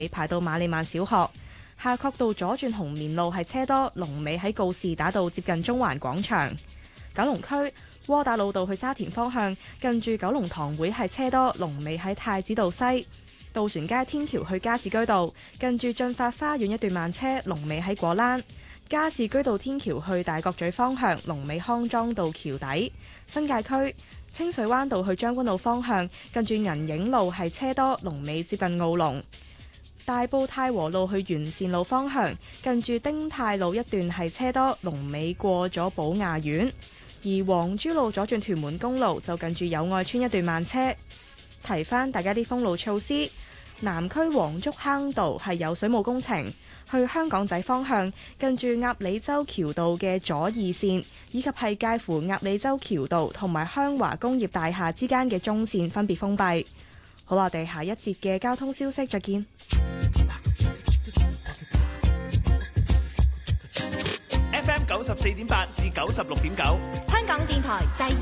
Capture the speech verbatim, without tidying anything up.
排到馬利曼小學。夏慤道左轉紅棉路係車多，龍尾喺告士打道接近中環廣場。九龍區窩打老道去沙田方向，近住九龍塘會係車多，龍尾喺太子道西。渡船街天橋去加士居道，近住進發花園一段慢車，龍尾喺果欄。加士居道天橋去大角咀方向，龍尾康莊道橋底。新界區清水灣道去將軍澳方向，近住銀影路係車多，龍尾接近澳龍。大埔太和路去完善路方向，近住丁泰路一段係車多，龍尾過咗寶雅苑。而黃珠路左轉屯門公路就近住友愛村一段慢車。提翻大家啲封路措施，南區黃竹坑道係有水務工程，去香港仔方向近住鴨脷洲橋道嘅左二線，以及係介乎鴨脷洲橋道同埋香華工業大廈之間嘅中線分別封閉。好啦，我哋下一節嘅交通消息再見。 F M 九十四點八至九十六點九， 香港電台第二